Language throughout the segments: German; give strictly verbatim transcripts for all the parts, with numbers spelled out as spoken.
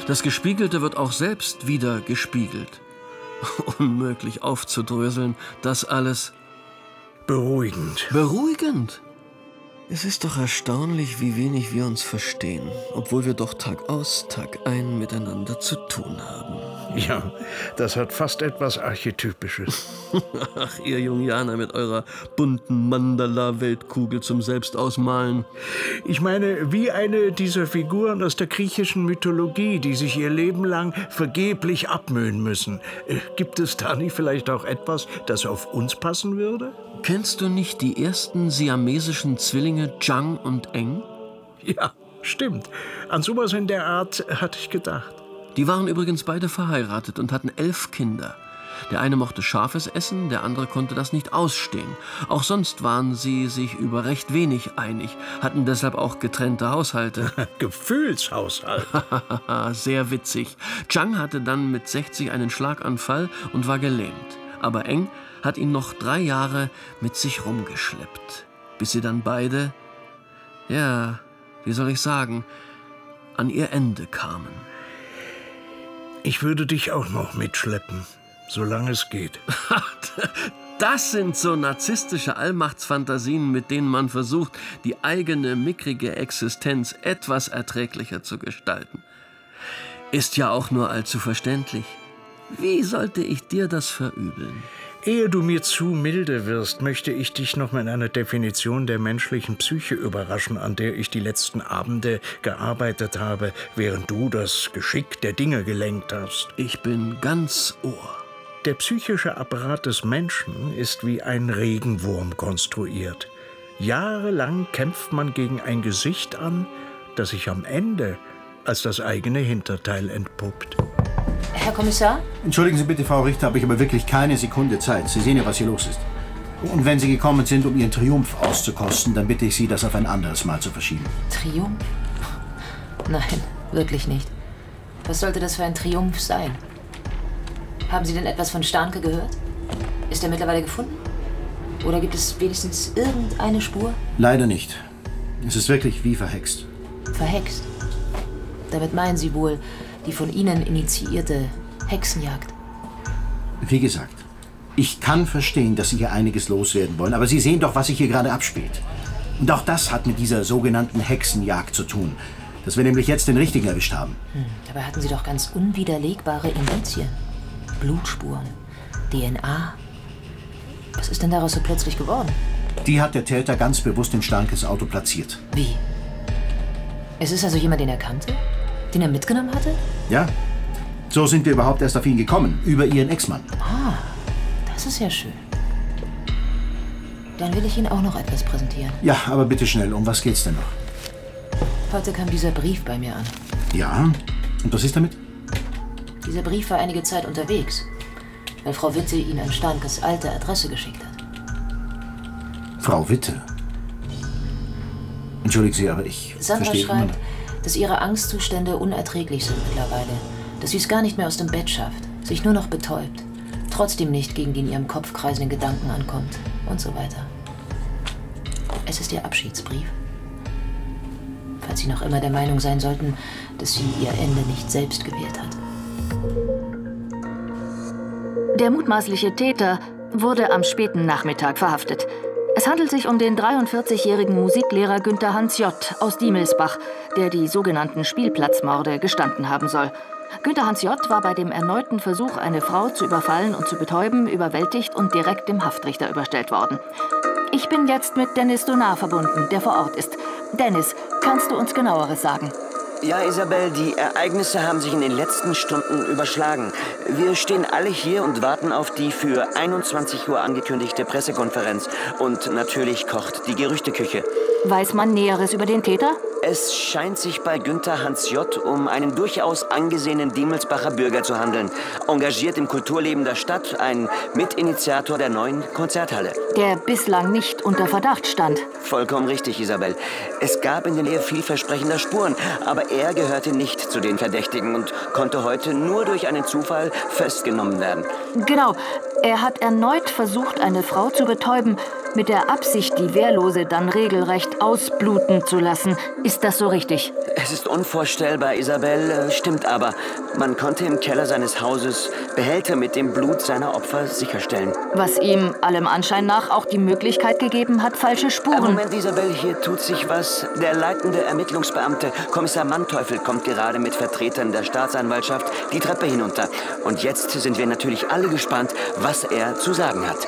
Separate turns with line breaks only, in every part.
Das Gespiegelte wird auch selbst wieder gespiegelt. Unmöglich aufzudröseln, das alles.
Beruhigend.
Beruhigend? Es ist doch erstaunlich, wie wenig wir uns verstehen, obwohl wir doch Tag aus, Tag ein miteinander zu tun haben.
Ja, das hat fast etwas Archetypisches.
Ach, ihr Jungianer mit eurer bunten Mandala-Weltkugel zum Selbstausmalen.
Ich meine, wie eine dieser Figuren aus der griechischen Mythologie, die sich ihr Leben lang vergeblich abmühen müssen. Äh, gibt es da nicht vielleicht auch etwas, das auf uns passen würde?
Kennst du nicht die ersten siamesischen Zwillinge Zhang und Eng?
Ja, stimmt. An sowas in der Art hatte ich gedacht.
Die waren übrigens beide verheiratet und hatten elf Kinder. Der eine mochte scharfes Essen, der andere konnte das nicht ausstehen. Auch sonst waren sie sich über recht wenig einig, hatten deshalb auch getrennte Haushalte.
Gefühlshaushalt.
Sehr witzig. Zhang hatte dann mit sechzig einen Schlaganfall und war gelähmt. Aber Eng hat ihn noch drei Jahre mit sich rumgeschleppt, bis sie dann beide, ja, wie soll ich sagen, an ihr Ende kamen.
Ich würde dich auch noch mitschleppen, solange es geht.
Das sind so narzisstische Allmachtsfantasien, mit denen man versucht, die eigene mickrige Existenz etwas erträglicher zu gestalten. Ist ja auch nur allzu verständlich. Wie sollte ich dir das verübeln?
Ehe du mir zu milde wirst, möchte ich dich noch mit einer Definition der menschlichen Psyche überraschen, an der ich die letzten Abende gearbeitet habe, während du das Geschick der Dinge gelenkt hast.
Ich bin ganz Ohr.
Der psychische Apparat des Menschen ist wie ein Regenwurm konstruiert. Jahrelang kämpft man gegen ein Gesicht an, das sich am Ende als das eigene Hinterteil entpuppt.
Herr Kommissar?
Entschuldigen Sie bitte, Frau Richter, aber ich habe wirklich keine Sekunde Zeit. Sie sehen ja, was hier los ist. Und wenn Sie gekommen sind, um Ihren Triumph auszukosten, dann bitte ich Sie, das auf ein anderes Mal zu verschieben.
Triumph? Nein, wirklich nicht. Was sollte das für ein Triumph sein? Haben Sie denn etwas von Starnke gehört? Ist er mittlerweile gefunden? Oder gibt es wenigstens irgendeine Spur?
Leider nicht. Es ist wirklich wie verhext.
Verhext? Damit meinen Sie wohl die von Ihnen initiierte Hexenjagd?
Wie gesagt, ich kann verstehen, dass Sie hier einiges loswerden wollen, aber Sie sehen doch, was sich hier gerade abspielt. Und auch das hat mit dieser sogenannten Hexenjagd zu tun, dass wir nämlich jetzt den Richtigen erwischt haben.
Hm, dabei hatten Sie doch ganz unwiderlegbare Indizien. Blutspuren, D N A. Was ist denn daraus so plötzlich geworden?
Die hat der Täter ganz bewusst in Starnkes Auto platziert.
Wie? Es ist also jemand, den er kannte? Den er mitgenommen hatte?
Ja. So sind wir überhaupt erst auf ihn gekommen, über Ihren Ex-Mann.
Ah, das ist ja schön. Dann will ich Ihnen auch noch etwas präsentieren.
Ja, aber bitte schnell, um was geht's denn noch?
Heute kam dieser Brief bei mir an.
Ja? Und was ist damit?
Dieser Brief war einige Zeit unterwegs, weil Frau Witte ihn an Starnkes alte Adresse geschickt hat.
Frau Witte? Entschuldigen Sie, aber ich
Sandra
verstehe
schreibt,
immer...
dass ihre Angstzustände unerträglich sind mittlerweile. Dass sie es gar nicht mehr aus dem Bett schafft, sich nur noch betäubt, trotzdem nicht gegen die in ihrem Kopf kreisenden Gedanken ankommt und so weiter. Es ist ihr Abschiedsbrief. Falls Sie noch immer der Meinung sein sollten, dass sie ihr Ende nicht selbst gewählt hat.
Der mutmaßliche Täter wurde am späten Nachmittag verhaftet. Es handelt sich um den dreiundvierzigjährigen Musiklehrer Günther Hans J. aus Diemelsbach, der die sogenannten Spielplatzmorde gestanden haben soll. Günther Hans J. war bei dem erneuten Versuch, eine Frau zu überfallen und zu betäuben, überwältigt und direkt dem Haftrichter überstellt worden. Ich bin jetzt mit Dennis Donar verbunden, der vor Ort ist. Dennis, kannst du uns Genaueres sagen?
Ja, Isabel, die Ereignisse haben sich in den letzten Stunden überschlagen. Wir stehen alle hier und warten auf die für einundzwanzig Uhr angekündigte Pressekonferenz. Und natürlich kocht die Gerüchteküche.
Weiß man Näheres über den Täter?
Es scheint sich bei Günther Hans J. um einen durchaus angesehenen Diemelsbacher Bürger zu handeln. Engagiert im Kulturleben der Stadt, ein Mitinitiator der neuen Konzerthalle.
Der bislang nicht unter Verdacht stand.
Vollkommen richtig, Isabel. Es gab in der Nähe vielversprechender Spuren, aber er gehörte nicht zu den Verdächtigen und konnte heute nur durch einen Zufall festgenommen werden.
Genau. Er hat erneut versucht, eine Frau zu betäuben, mit der Absicht, die Wehrlose dann regelrecht ausbluten zu lassen. Ist das so richtig?
Es ist unvorstellbar, Isabelle, stimmt aber. Man konnte im Keller seines Hauses Behälter mit dem Blut seiner Opfer sicherstellen.
Was ihm allem Anschein nach auch die Möglichkeit gegeben hat, falsche Spuren...
Moment, Isabelle, hier tut sich was. Der leitende Ermittlungsbeamte, Kommissar Manteuffel, kommt gerade mit Vertretern der Staatsanwaltschaft die Treppe hinunter. Und jetzt sind wir natürlich alle gespannt, was er zu sagen hat.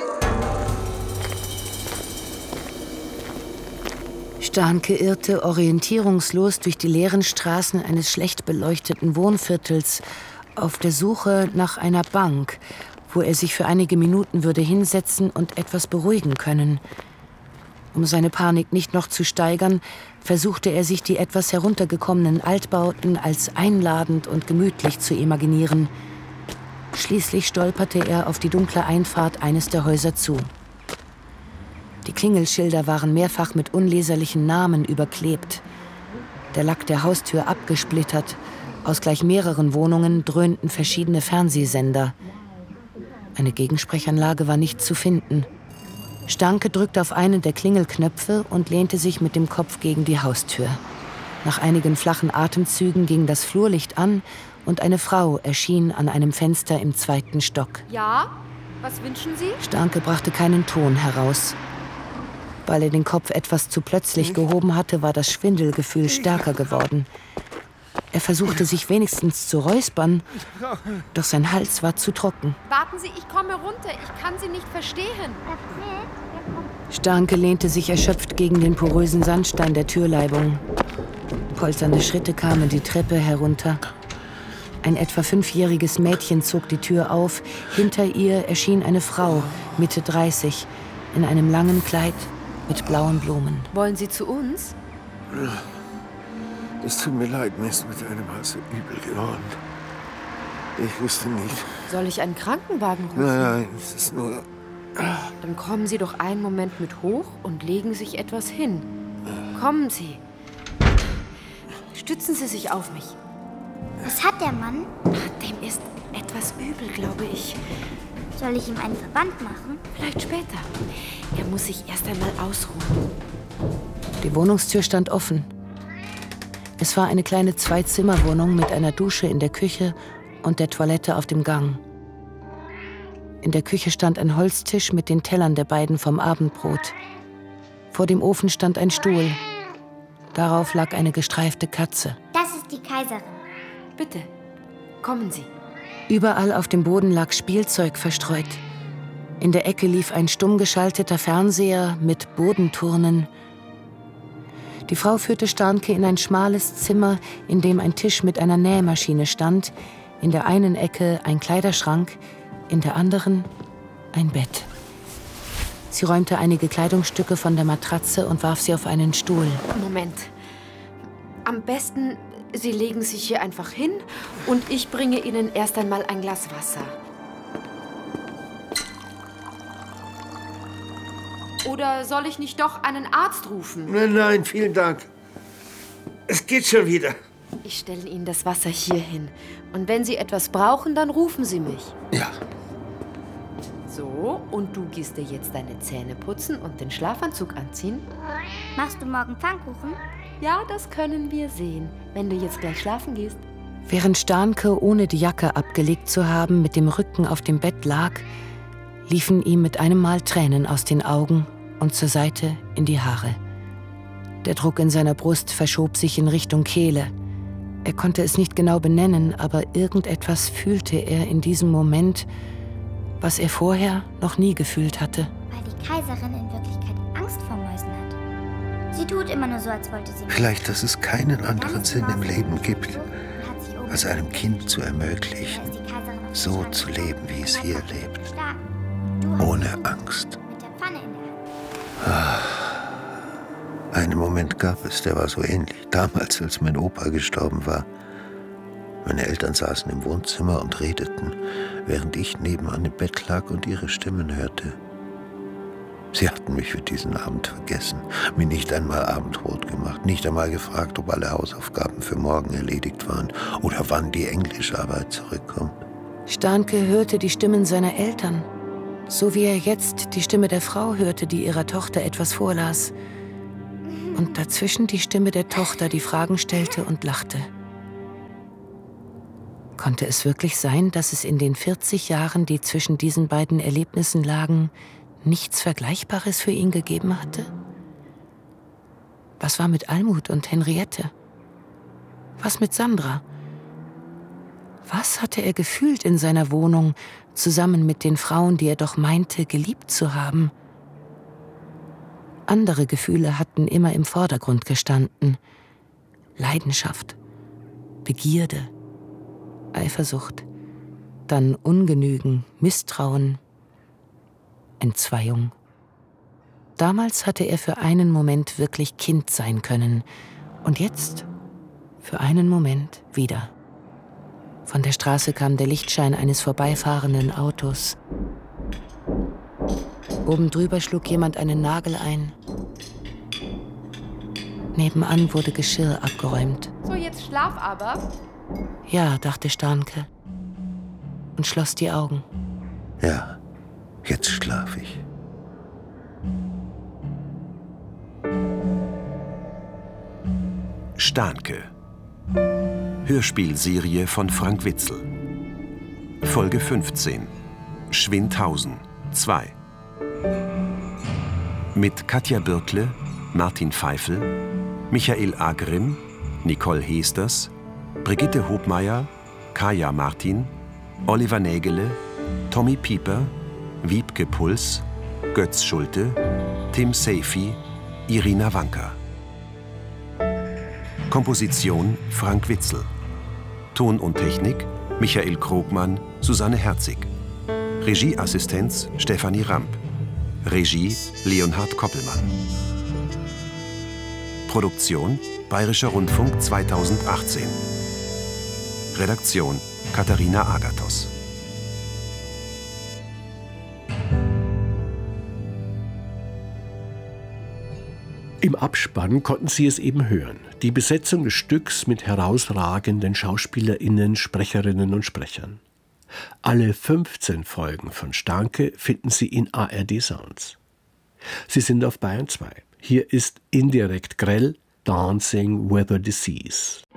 Starnke irrte orientierungslos durch die leeren Straßen eines schlecht beleuchteten Wohnviertels auf der Suche nach einer Bank, wo er sich für einige Minuten würde hinsetzen und etwas beruhigen können. Um seine Panik nicht noch zu steigern, versuchte er sich die etwas heruntergekommenen Altbauten als einladend und gemütlich zu imaginieren. Schließlich stolperte er auf die dunkle Einfahrt eines der Häuser zu. Die Klingelschilder waren mehrfach mit unleserlichen Namen überklebt. Der Lack der Haustür abgesplittert. Aus gleich mehreren Wohnungen dröhnten verschiedene Fernsehsender. Eine Gegensprechanlage war nicht zu finden. Starnke drückte auf einen der Klingelknöpfe und lehnte sich mit dem Kopf gegen die Haustür. Nach einigen flachen Atemzügen ging das Flurlicht an und eine Frau erschien an einem Fenster im zweiten Stock.
Ja? Was wünschen Sie?
Starnke brachte keinen Ton heraus. Weil er den Kopf etwas zu plötzlich gehoben hatte, war das Schwindelgefühl stärker geworden. Er versuchte sich wenigstens zu räuspern, doch sein Hals war zu trocken.
Warten Sie, ich komme runter. Ich kann Sie nicht verstehen.
Starnke lehnte sich erschöpft gegen den porösen Sandstein der Türleibung. Polternde Schritte kamen die Treppe herunter. Ein etwa fünfjähriges Mädchen zog die Tür auf. Hinter ihr erschien eine Frau, Mitte dreißig, in einem langen Kleid mit blauen Blumen.
Wollen Sie zu uns?
Es tut mir leid, mir ist mit einem Hals so übel geworden. Ich wusste nicht.
Soll ich einen Krankenwagen rufen?
Nein, nein, es ist nur...
Dann kommen Sie doch einen Moment mit hoch und legen sich etwas hin. Kommen Sie. Stützen Sie sich auf mich.
Was hat der Mann?
Dem ist etwas übel, glaube ich.
Soll ich ihm einen Verband machen?
Vielleicht später. Er muss sich erst einmal ausruhen.
Die Wohnungstür stand offen. Es war eine kleine Zwei-Zimmer-Wohnung mit einer Dusche in der Küche und der Toilette auf dem Gang. In der Küche stand ein Holztisch mit den Tellern der beiden vom Abendbrot. Vor dem Ofen stand ein Stuhl. Darauf lag eine gestreifte Katze.
Das ist die Kaiserin.
Bitte, kommen Sie.
Überall auf dem Boden lag Spielzeug verstreut. In der Ecke lief ein stumm geschalteter Fernseher mit Bodenturnen. Die Frau führte Starnke in ein schmales Zimmer, in dem ein Tisch mit einer Nähmaschine stand, in der einen Ecke ein Kleiderschrank, in der anderen ein Bett. Sie räumte einige Kleidungsstücke von der Matratze und warf sie auf einen Stuhl.
Moment. Am besten, Sie legen sich hier einfach hin und ich bringe Ihnen erst einmal ein Glas Wasser. Oder soll ich nicht doch einen Arzt rufen?
Nein, nein, vielen Dank. Es geht schon wieder.
Ich stelle Ihnen das Wasser hier hin. Und wenn Sie etwas brauchen, dann rufen Sie mich.
Ja.
So, und du gehst dir jetzt deine Zähne putzen und den Schlafanzug anziehen?
Machst du morgen Pfannkuchen?
Ja, das können wir sehen, wenn du jetzt gleich schlafen gehst.
Während Starnke, ohne die Jacke abgelegt zu haben, mit dem Rücken auf dem Bett lag, liefen ihm mit einem Mal Tränen aus den Augen und zur Seite in die Haare. Der Druck in seiner Brust verschob sich in Richtung Kehle. Er konnte es nicht genau benennen, aber irgendetwas fühlte er in diesem Moment, was er vorher noch nie gefühlt hatte.
Weil die Kaiserin in Wirklichkeit Angst vor Mäusen hat. Sie tut immer nur so, als wollte sie...
Vielleicht, dass es keinen anderen Sinn im Leben gibt, als einem Kind zu ermöglichen, so zu leben, wie es hier lebt. Ohne Angst. Ah, einen Moment gab es, der war so ähnlich. Damals, als mein Opa gestorben war. Meine Eltern saßen im Wohnzimmer und redeten, während ich nebenan im Bett lag und ihre Stimmen hörte. Sie hatten mich für diesen Abend vergessen, mir nicht einmal Abendbrot gemacht, nicht einmal gefragt, ob alle Hausaufgaben für morgen erledigt waren oder wann die Englischarbeit zurückkommt.
Starnke hörte die Stimmen seiner Eltern. So wie er jetzt die Stimme der Frau hörte, die ihrer Tochter etwas vorlas. Und dazwischen die Stimme der Tochter, die Fragen stellte und lachte. Konnte es wirklich sein, dass es in den vierzig Jahren, die zwischen diesen beiden Erlebnissen lagen, nichts Vergleichbares für ihn gegeben hatte? Was war mit Almut und Henriette? Was mit Sandra? Was hatte er gefühlt in seiner Wohnung, zusammen mit den Frauen, die er doch meinte, geliebt zu haben? Andere Gefühle hatten immer im Vordergrund gestanden. Leidenschaft, Begierde, Eifersucht, dann Ungenügen, Misstrauen, Entzweiung. Damals hatte er für einen Moment wirklich Kind sein können. Und jetzt, für einen Moment, wieder. Von der Straße kam der Lichtschein eines vorbeifahrenden Autos. Oben drüber schlug jemand einen Nagel ein. Nebenan wurde Geschirr abgeräumt.
So, jetzt schlaf aber.
Ja, dachte Starnke und schloss die Augen.
Ja, jetzt schlaf ich.
Starnke. Hörspielserie von Frank Witzel. Folge fünfzehn. Schwindhausen zwei. Mit Katja Birkle, Martin Pfeifel, Michael A. Grimm, Nicole Heesters, Brigitte Hobmeier, Kaja Martin, Oliver Nägele, Tommy Pieper, Wiebke Puls, Götz Schulte, Tim Seifi, Irina Wanka. Komposition Frank Witzel. Ton und Technik Michael Krogmann, Susanne Herzig. Regieassistenz Stefanie Ramp. Regie Leonhard Koppelmann. Produktion Bayerischer Rundfunk zweitausendachtzehn. Redaktion Katharina Agathos.
Im Abspann konnten Sie es eben hören. Die Besetzung des Stücks mit herausragenden SchauspielerInnen, Sprecherinnen und Sprechern. Alle fünfzehn Folgen von Starnke finden Sie in A R D Sounds. Sie sind auf Bayern zwei. Hier ist indirekt grell Dancing with a Disease.